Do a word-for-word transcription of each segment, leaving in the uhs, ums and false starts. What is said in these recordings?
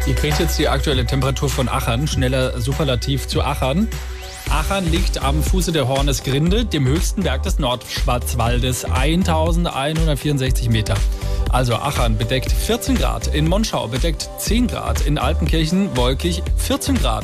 Ihr kriegt jetzt die aktuelle Temperatur von Achern, schneller Superlativ zu Achern. Achern liegt am Fuße der Hornesgrinde, dem höchsten Berg des Nordschwarzwaldes, eintausendeinhundertvierundsechzig Meter. Also Achern bedeckt vierzehn Grad, in Monschau bedeckt zehn Grad, in Altenkirchen wolkig vierzehn Grad.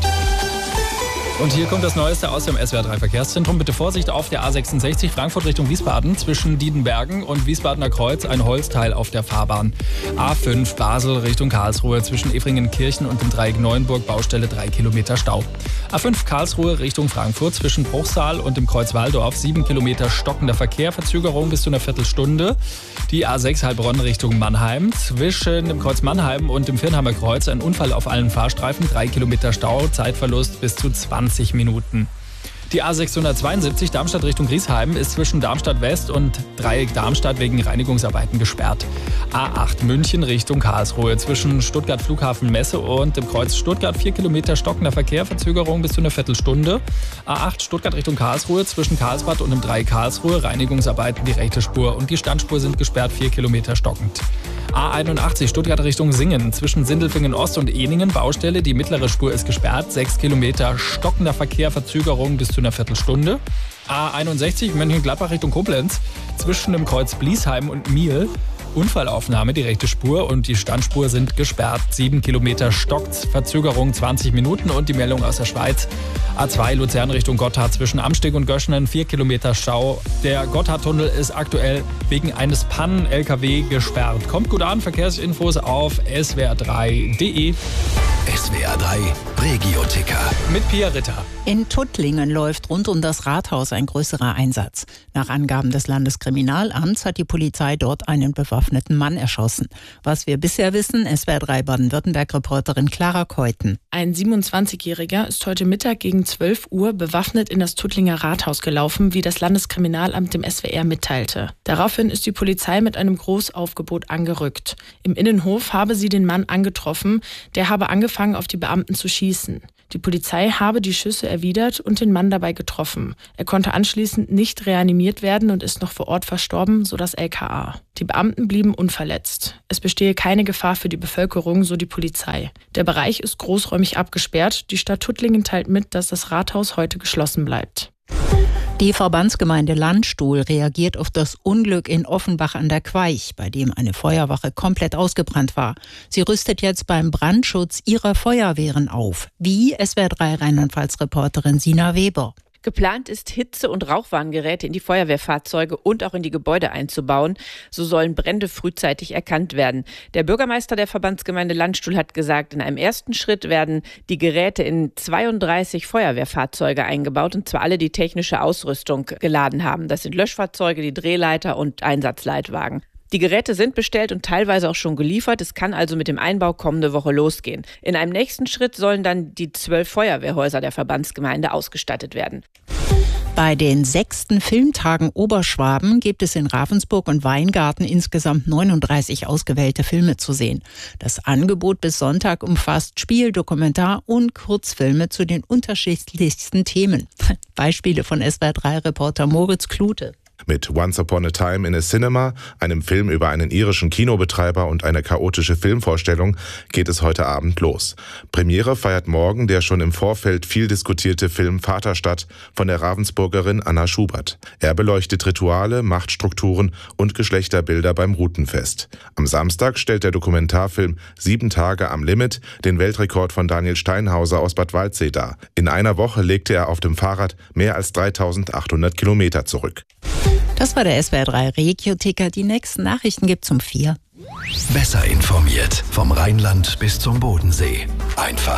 Und hier kommt das Neueste aus dem S W R drei Verkehrszentrum. Bitte Vorsicht auf der A sechsundsechzig Frankfurt Richtung Wiesbaden. Zwischen Diedenbergen und Wiesbadener Kreuz ein Holzteil auf der Fahrbahn. A fünf Basel Richtung Karlsruhe. Zwischen Efringenkirchen und dem Dreieck Neuenburg Baustelle drei Kilometer Stau. A fünf Karlsruhe Richtung Frankfurt. Zwischen Bruchsal und dem Kreuz Waldorf sieben Kilometer stockender Verkehr. Verzögerung bis zu einer Viertelstunde. Die A sechs Heilbronn Richtung Mannheim. Zwischen dem Kreuz Mannheim und dem Viernheimer Kreuz ein Unfall auf allen Fahrstreifen. drei Kilometer Stau. Zeitverlust bis zu zwanzig Minuten. Die A sechshundertzweiundsiebzig Darmstadt Richtung Griesheim ist zwischen Darmstadt West und Dreieck Darmstadt wegen Reinigungsarbeiten gesperrt. A acht München Richtung Karlsruhe. Zwischen Stuttgart Flughafen Messe und dem Kreuz Stuttgart vier Kilometer stockender Verkehr, Verzögerung bis zu einer Viertelstunde. A acht Stuttgart Richtung Karlsruhe. Zwischen Karlsbad und dem Dreieck Karlsruhe Reinigungsarbeiten, die rechte Spur und die Standspur sind gesperrt, vier Kilometer stockend. A einundachtzig Stuttgart Richtung Singen. Zwischen Sindelfingen Ost und Ehningen Baustelle. Die mittlere Spur ist gesperrt. sechs Kilometer stockender Verkehr, Verzögerung bis zu einer Viertelstunde. A einundsechzig Mönchengladbach Richtung Koblenz. Zwischen dem Kreuz Bliesheim und Miel. Unfallaufnahme, die rechte Spur und die Standspur sind gesperrt. sieben Kilometer stockt, Verzögerung zwanzig Minuten und die Meldung aus der Schweiz. A zwei Luzern Richtung Gotthard zwischen Amsteg und Göschenen, vier Kilometer Stau. Der Gotthardtunnel ist aktuell wegen eines Pannen-L K W gesperrt. Kommt gut an, Verkehrsinfos auf S W R drei punkt de. S W R drei Regio-Ticker. Mit Pia Ritter. In Tuttlingen läuft rund um das Rathaus ein größerer Einsatz. Nach Angaben des Landeskriminalamts hat die Polizei dort einen bewaffneten Mann erschossen. Was wir bisher wissen, S W R drei Baden-Württemberg-Reporterin Clara Keuten. Ein siebenundzwanzigjähriger ist heute Mittag gegen zwölf Uhr bewaffnet in das Tuttlinger Rathaus gelaufen, wie das Landeskriminalamt dem S W R mitteilte. Daraufhin ist die Polizei mit einem Großaufgebot angerückt. Im Innenhof habe sie den Mann angetroffen, der habe angefangen, auf die Beamten zu schießen. Die Polizei habe die Schüsse erwidert und den Mann dabei getroffen. Er konnte anschließend nicht reanimiert werden und ist noch vor Ort verstorben, so das L K A. Die Beamten blieben unverletzt. Es bestehe keine Gefahr für die Bevölkerung, so die Polizei. Der Bereich ist großräumig abgesperrt. Die Stadt Tuttlingen teilt mit, dass das Rathaus heute geschlossen bleibt. Die Verbandsgemeinde Landstuhl reagiert auf das Unglück in Offenbach an der Queich, bei dem eine Feuerwache komplett ausgebrannt war. Sie rüstet jetzt beim Brandschutz ihrer Feuerwehren auf. Wie? S W R drei Rheinland-Pfalz-Reporterin Sina Weber. Geplant ist, Hitze- und Rauchwarngeräte in die Feuerwehrfahrzeuge und auch in die Gebäude einzubauen. So sollen Brände frühzeitig erkannt werden. Der Bürgermeister der Verbandsgemeinde Landstuhl hat gesagt, in einem ersten Schritt werden die Geräte in zweiunddreißig Feuerwehrfahrzeuge eingebaut, und zwar alle, die technische Ausrüstung geladen haben. Das sind Löschfahrzeuge, die Drehleiter und Einsatzleitwagen. Die Geräte sind bestellt und teilweise auch schon geliefert. Es kann also mit dem Einbau kommende Woche losgehen. In einem nächsten Schritt sollen dann die zwölf Feuerwehrhäuser der Verbandsgemeinde ausgestattet werden. Bei den sechsten Filmtagen Oberschwaben gibt es in Ravensburg und Weingarten insgesamt neununddreißig ausgewählte Filme zu sehen. Das Angebot bis Sonntag umfasst Spiel-, Dokumentar- und Kurzfilme zu den unterschiedlichsten Themen. Beispiele von S W R drei Reporter Moritz Klute. Mit Once Upon a Time in a Cinema, einem Film über einen irischen Kinobetreiber und eine chaotische Filmvorstellung, geht es heute Abend los. Premiere feiert morgen der schon im Vorfeld viel diskutierte Film Vaterstadt von der Ravensburgerin Anna Schubert. Er beleuchtet Rituale, Machtstrukturen und Geschlechterbilder beim Rutenfest. Am Samstag stellt der Dokumentarfilm Sieben Tage am Limit den Weltrekord von Daniel Steinhauser aus Bad Waldsee dar. In einer Woche legte er auf dem Fahrrad mehr als dreitausendachthundert Kilometer zurück. Das war der S W R drei Regio-Ticker. Die nächsten Nachrichten gibt's um vier. Besser informiert vom Rheinland bis zum Bodensee. Einfach